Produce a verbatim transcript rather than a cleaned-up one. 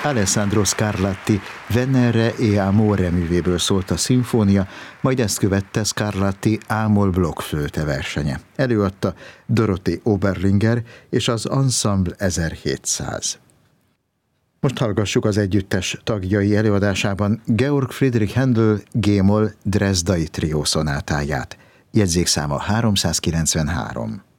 Alessandro Scarlatti Venere e Amore művéből szólt a szimfónia, majd ezt követte Scarlatti ámol blokkflöte versenye. Előadta Dorothée Oberlinger és az Ensemble ezerhétszáz. Most hallgassuk az együttes tagjai előadásában Georg Friedrich Händel G-moll Dresdai trió szonátáját. Jegyzékszáma háromszázkilencvenhárom.